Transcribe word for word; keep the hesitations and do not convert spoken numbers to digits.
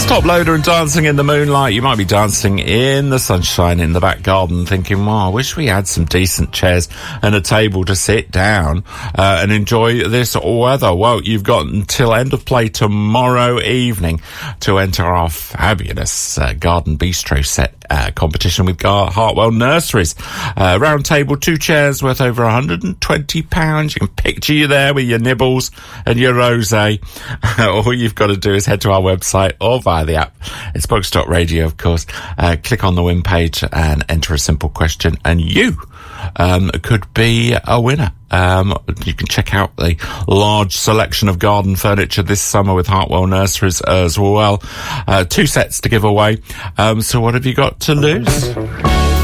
It's Top Loader and Dancing in the Moonlight. You might be dancing in the sunshine in the back garden thinking, wow, I wish we had some decent chairs and a table to sit down uh, and enjoy this weather. Well, you've got until end of play tomorrow evening to enter our fabulous uh, Garden Bistro set uh, competition with Gar- Hartwell Nurseries. Uh, round table, two chairs worth over one hundred twenty pounds. You can picture you there with your nibbles and your rosé. All you've got to do is head to our website or via the app. It's Box dot radio, of course. Uh, click on the win page and enter a simple question, and you um, could be a winner. Um, you can check out the large selection of garden furniture this summer with Hartwell Nurseries as well. Uh, two sets to give away. Um, so what have you got to lose?